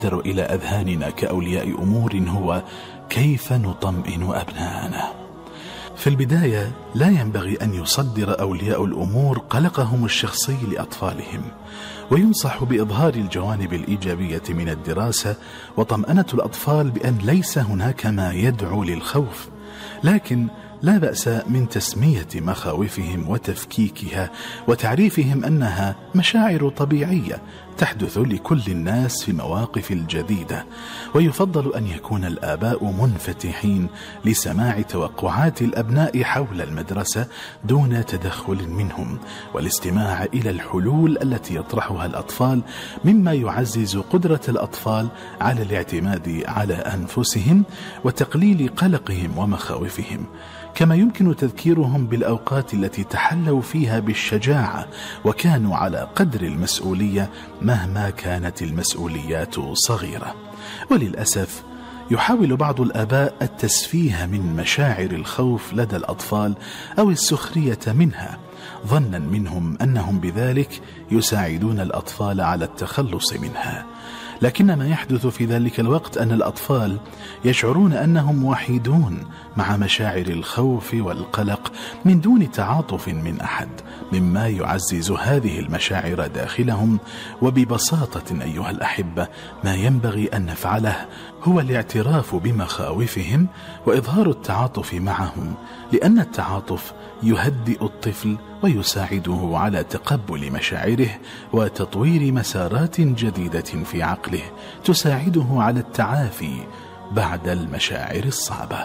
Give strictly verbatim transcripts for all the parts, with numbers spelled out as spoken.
إلى أذهاننا كأولياء أمور هو كيف نطمئن أبناءنا. في البداية لا ينبغي أن يصدر أولياء الأمور قلقهم الشخصي لأطفالهم، وينصح بإظهار الجوانب الإيجابية من الدراسة وطمأنة الأطفال بأن ليس هناك ما يدعو للخوف، لكن لا بأس من تسمية مخاوفهم وتفكيكها وتعريفهم أنها مشاعر طبيعية تحدث لكل الناس في المواقف الجديدة. ويفضل أن يكون الآباء منفتحين لسماع توقعات الأبناء حول المدرسة دون تدخل منهم، والاستماع إلى الحلول التي يطرحها الأطفال، مما يعزز قدرة الأطفال على الاعتماد على أنفسهم وتقليل قلقهم ومخاوفهم. كما يمكن تذكيرهم بالأوقات التي تحلوا فيها بالشجاعة وكانوا على قدر المسؤولية مهما كانت المسؤوليات صغيرة. وللأسف يحاول بعض الآباء التسفيه من مشاعر الخوف لدى الأطفال أو السخرية منها، ظنا منهم أنهم بذلك يساعدون الأطفال على التخلص منها. لكن ما يحدث في ذلك الوقت أن الأطفال يشعرون أنهم وحيدون مع مشاعر الخوف والقلق من دون تعاطف من أحد، مما يعزز هذه المشاعر داخلهم. وببساطة أيها الأحبة، ما ينبغي أن نفعله هو الاعتراف بمخاوفهم وإظهار التعاطف معهم، لأن التعاطف يهدئ الطفل ويساعده على تقبل مشاعره وتطوير مسارات جديدة في عقله تساعده على التعافي بعد المشاعر الصعبة.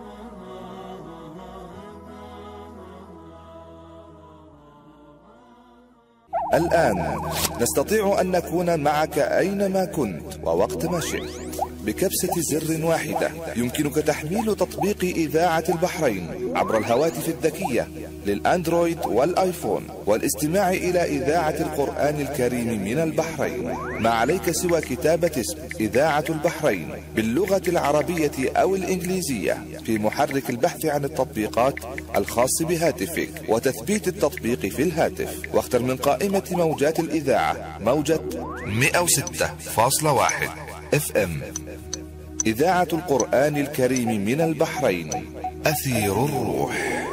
الآن نستطيع أن نكون معك أينما كنت ووقت ما شئت. بكبسة زر واحدة يمكنك تحميل تطبيق إذاعة البحرين عبر الهواتف الذكية للأندرويد والآيفون والاستماع إلى إذاعة القرآن الكريم من البحرين. ما عليك سوى كتابة اسم إذاعة البحرين باللغة العربية أو الإنجليزية في محرك البحث عن التطبيقات الخاص بهاتفك وتثبيت التطبيق في الهاتف، واختر من قائمة موجات الإذاعة موجة مئة وستة فاصلة واحد اف ام. إذاعة القرآن الكريم من البحرين، أثير الروح.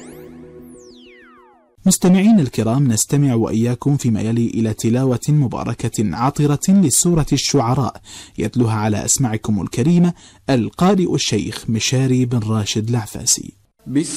مستمعين الكرام، نستمع وإياكم فيما يلي إلى تلاوة مباركة عطرة لسورة الشعراء، يتلوها على أسماعكم الكريمة القارئ الشيخ مشاري بن راشد العفاسي. بسم